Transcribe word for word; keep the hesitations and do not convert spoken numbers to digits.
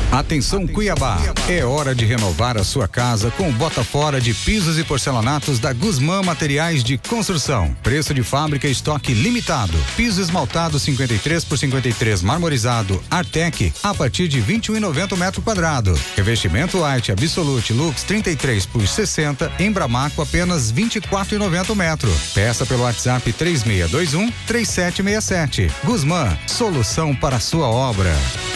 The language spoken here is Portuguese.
Atenção Cuiabá, é hora de renovar a sua casa com o bota fora de pisos e porcelanatos da Guzmã Materiais de Construção. Preço de fábrica e estoque limitado. Piso esmaltado cinquenta e três por cinquenta e três marmorizado Artec a partir de vinte e um e noventa metro quadrado. Revestimento Arte Absolute Lux trinta e três por sessenta em Bramaco apenas vinte e quatro e noventa metro. Peça pelo WhatsApp três seis dois um três sete seis sete. Guzmã, solução para a sua obra.